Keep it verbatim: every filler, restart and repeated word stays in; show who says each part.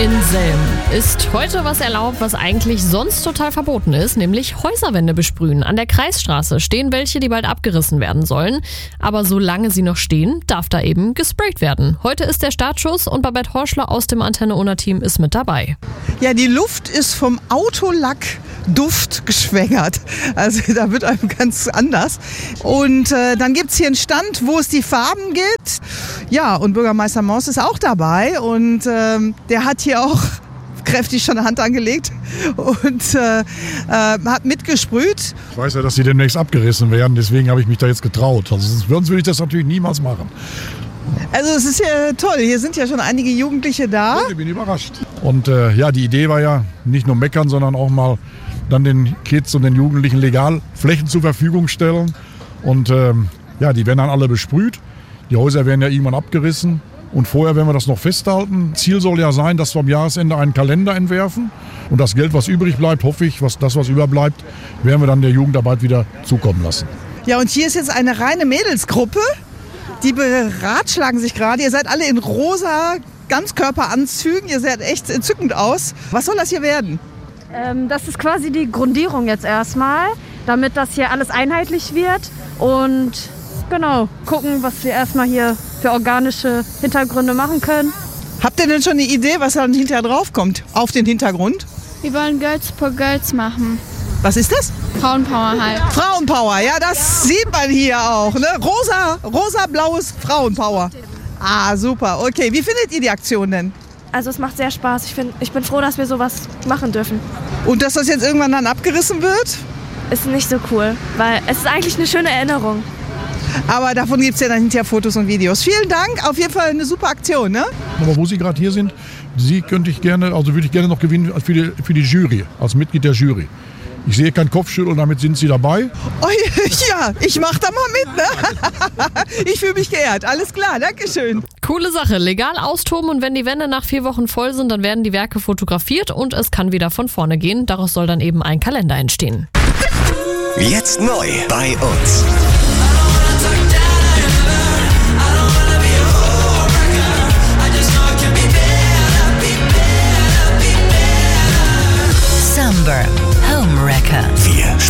Speaker 1: In Selm ist heute was erlaubt, was eigentlich sonst total verboten ist, nämlich Häuserwände besprühen. An der Kreisstraße stehen welche, die bald abgerissen werden sollen. Aber solange sie noch stehen, darf da eben gesprayt werden. Heute ist der Startschuss und Babette Horschler aus dem Antenne-Unna-Team ist mit dabei.
Speaker 2: Ja, die Luft ist vom Autolackduft geschwängert. Also da wird einem ganz anders. Und äh, dann gibt es hier einen Stand, wo es die Farben gibt. Ja, und Bürgermeister Maus ist auch dabei. Und ähm, der hat hier auch kräftig schon eine Hand angelegt und äh, äh, hat mitgesprüht.
Speaker 3: Ich weiß ja, dass die demnächst abgerissen werden, deswegen habe ich mich da jetzt getraut. Also sonst würde ich das natürlich niemals machen.
Speaker 2: Also es ist ja toll, hier sind ja schon einige Jugendliche da.
Speaker 3: Ja, ich bin überrascht. Und äh, ja, die Idee war ja nicht nur meckern, sondern auch mal dann den Kids und den Jugendlichen legal Flächen zur Verfügung stellen. Und ähm, ja, die werden dann alle besprüht. Die Häuser werden ja irgendwann abgerissen. Und vorher werden wir das noch festhalten. Ziel soll ja sein, dass wir am Jahresende einen Kalender entwerfen. Und das Geld, was übrig bleibt, hoffe ich, was, das, was überbleibt, werden wir dann der Jugendarbeit wieder zukommen lassen.
Speaker 2: Ja, und hier ist jetzt eine reine Mädelsgruppe. Die beratschlagen sich gerade. Ihr seid alle in rosa Ganzkörperanzügen. Ihr seht echt entzückend aus. Was soll das hier werden?
Speaker 4: Ähm, das ist quasi die Grundierung jetzt erstmal, damit das hier alles einheitlich wird. Und genau, gucken, was wir erstmal hier für organische Hintergründe machen können.
Speaker 2: Habt ihr denn schon eine Idee, was dann hinterher drauf kommt, auf den Hintergrund?
Speaker 5: Wir wollen Girls for Girls machen.
Speaker 2: Was ist das?
Speaker 5: Frauenpower halt.
Speaker 2: Frauenpower, ja, das ja. Sieht man hier auch. Ne? Rosa, rosa-blaues Frauenpower. Ah, super. Okay, wie findet ihr die Aktion denn?
Speaker 6: Also es macht sehr Spaß. Ich, find, ich bin froh, dass wir sowas machen dürfen.
Speaker 2: Und dass das jetzt irgendwann dann abgerissen wird?
Speaker 6: Ist nicht so cool, weil es ist eigentlich eine schöne Erinnerung.
Speaker 2: Aber davon gibt es ja dann hinterher Fotos und Videos. Vielen Dank, auf jeden Fall eine super Aktion, ne?
Speaker 3: Aber wo Sie gerade hier sind, Sie könnte ich gerne, also würde ich gerne noch gewinnen für die, für die Jury, als Mitglied der Jury. Ich sehe kein Kopfschütteln, damit sind Sie dabei.
Speaker 2: Oh, ja, ich mach da mal mit, ne? Ich fühle mich geehrt. Alles klar, Dankeschön.
Speaker 1: Coole Sache, legal austoben und wenn die Wände nach vier Wochen voll sind, dann werden die Werke fotografiert und es kann wieder von vorne gehen. Daraus soll dann eben ein Kalender entstehen.
Speaker 7: Jetzt neu bei uns.